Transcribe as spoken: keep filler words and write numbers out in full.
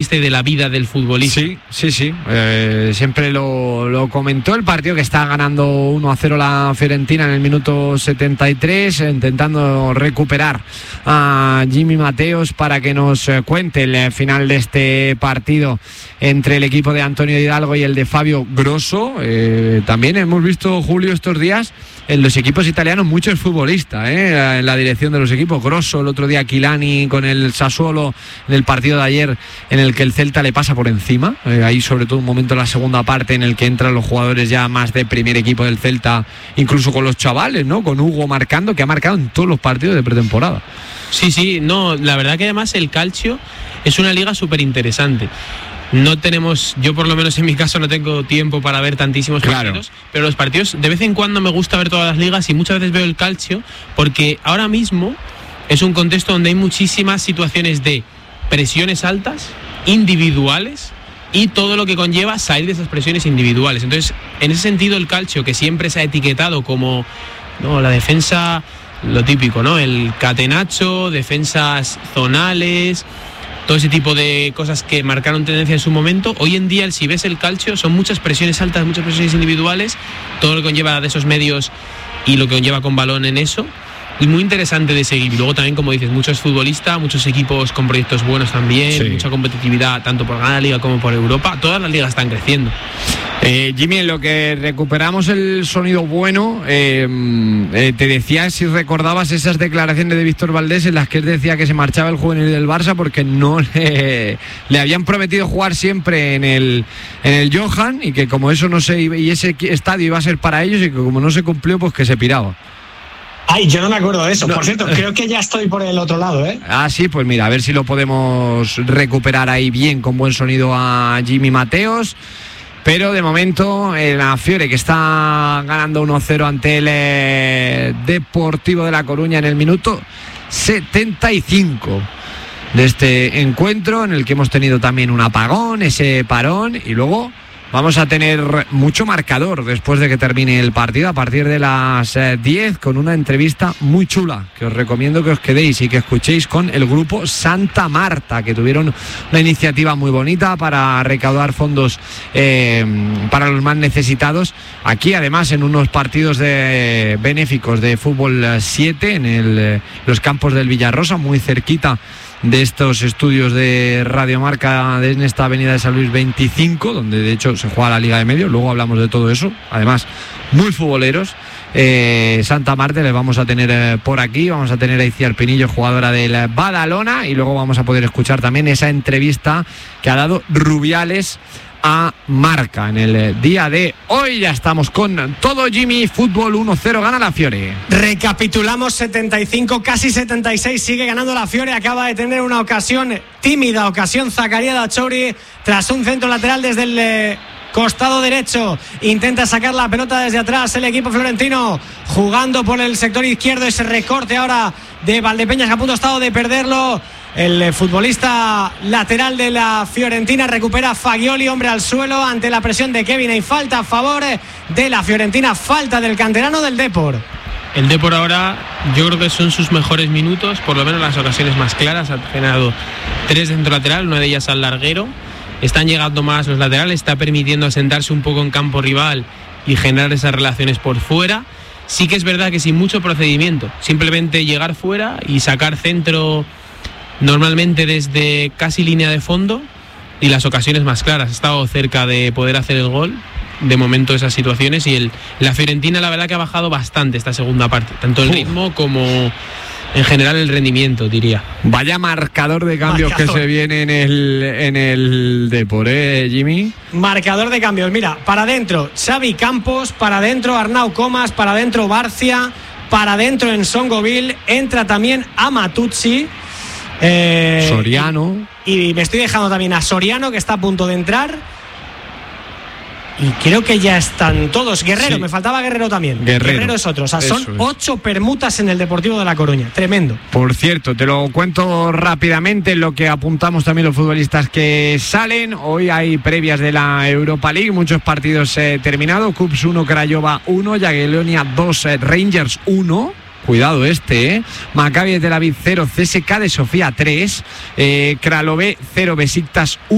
futbolista y de la vida del futbolista. Sí, sí, sí. Eh, siempre lo, lo comentó. El partido que está ganando uno a cero la Fiorentina en el minuto setenta y tres, intentando recuperar a Jimmy Mateos para que nos cuente el final de este partido entre el equipo de Antonio Hidalgo y el de Fabio Grosso. Eh, también hemos visto, Julio, estos días en los equipos italianos muchos futbolistas, eh, en la dirección de los equipos. Grosso, el otro día Chilani con el Sassuolo en el partido de ayer en el que el Celta le pasa por encima. Eh, ahí sobre todo un momento en la segunda parte en el que entran los jugadores ya más de primer equipo del Celta, incluso con los chavales, ¿no? Con Hugo marcando, que ha marcado en todos los partidos de pretemporada. Sí, sí, no, la verdad que además el calcio es una liga súper interesante. No tenemos, yo por lo menos en mi caso no tengo tiempo para ver tantísimos claro. partidos, pero los partidos de vez en cuando me gusta ver todas las ligas y muchas veces veo el calcio porque ahora mismo es un contexto donde hay muchísimas situaciones de presiones altas, individuales, y todo lo que conlleva salir de esas presiones individuales. Entonces, en ese sentido el calcio, que siempre se ha etiquetado como no, la defensa, lo típico, ¿no? El catenaccio, defensas zonales, todo ese tipo de cosas que marcaron tendencia en su momento. Hoy en día, si ves el calcio, son muchas presiones altas, muchas presiones individuales, todo lo que conlleva de esos medios y lo que conlleva con balón en eso. Y muy interesante de seguir. Y luego también, como dices, muchos futbolistas, muchos equipos con proyectos buenos también, sí. Mucha competitividad tanto por ganar la liga como por Europa. Todas las ligas están creciendo. Eh, Jimmy, en lo que recuperamos el sonido bueno, eh, eh, te decía si recordabas esas declaraciones de Víctor Valdés en las que él decía que se marchaba el juvenil del Barça porque no le, le habían prometido jugar siempre en el, en el Johan, y que como eso no se iba, y ese estadio iba a ser para ellos, y que como no se cumplió, pues que se piraba. Ay, yo no me acuerdo de eso. No. Por cierto, creo que ya estoy por el otro lado, ¿eh? Ah, sí, pues mira, a ver si lo podemos recuperar ahí bien, con buen sonido, a Jimmy Mateos. Pero de momento, la Fiore, que está ganando uno cero ante el eh, Deportivo de La Coruña en el minuto setenta y cinco de este encuentro, en el que hemos tenido también un apagón, ese parón, y luego vamos a tener mucho marcador después de que termine el partido a partir de las eh, diez, con una entrevista muy chula que os recomiendo que os quedéis y que escuchéis con el grupo Santa Marta, que tuvieron una iniciativa muy bonita para recaudar fondos eh, para los más necesitados. Aquí además en unos partidos de benéficos de fútbol siete en el, eh, los campos del Villarrosa, muy cerquita de estos estudios de Radio Marca en esta avenida de San Luis veinticinco, donde de hecho se juega la Liga de Medios. Luego hablamos de todo eso, además muy futboleros. eh, Santa Marta les vamos a tener eh, por aquí, vamos a tener a Iciar Pinillo, jugadora del Badalona, y luego vamos a poder escuchar también esa entrevista que ha dado Rubiales a Marca en el día de hoy. Ya estamos con todo, Jimmy. Fútbol uno cero, gana la Fiore. Recapitulamos: setenta y cinco, casi setenta y seis, sigue ganando la Fiore. Acaba de tener una ocasión, tímida ocasión, Zaccaria Dachouri, tras un centro lateral desde el eh, costado derecho. Intenta sacar la pelota desde atrás el equipo florentino, jugando por el sector izquierdo. Ese recorte ahora de Valdepeñas, que a punto ha estado de perderlo. El futbolista lateral de la Fiorentina recupera Fagioli, hombre al suelo ante la presión de Kevin. Hay falta a favor de la Fiorentina, falta del canterano del Depor. El Depor ahora, yo creo que son sus mejores minutos, por lo menos las ocasiones más claras. Ha generado tres de centro lateral, una de ellas al larguero. Están llegando más los laterales, está permitiendo asentarse un poco en campo rival y generar esas relaciones por fuera. Sí que es verdad que sin mucho procedimiento, simplemente llegar fuera y sacar centro, normalmente desde casi línea de fondo, y las ocasiones más claras. Ha estado cerca de poder hacer el gol, de momento, esas situaciones, y el, la Fiorentina la verdad que ha bajado bastante esta segunda parte, tanto el ritmo como en general el rendimiento, diría. Vaya marcador de cambios marcador. que se viene en el, en el Depor, ¿eh, Jimmy? Marcador de cambios, mira, para adentro Xavi Campos, para adentro Arnau Comas, para adentro Barcia, para adentro en Songoville, entra también Amatuzzi, Eh, Soriano. Y, y me estoy dejando también a Soriano, que está a punto de entrar. Y creo que ya están todos. Guerrero, sí. Me faltaba Guerrero también. Guerrero, Guerrero es otro. O sea, son es. ocho permutas en el Deportivo de La Coruña. Tremendo. Por cierto, te lo cuento rápidamente, lo que apuntamos también los futbolistas que salen. Hoy hay previas de la Europa League, muchos partidos eh, terminados. Cups uno, Craiova uno, Jagiellonia dos, eh, Rangers uno. Cuidado este, ¿eh? Maccabi de Tel Aviv cero, C S K de Sofía tres, eh, Kralové cero, Besiktas uno.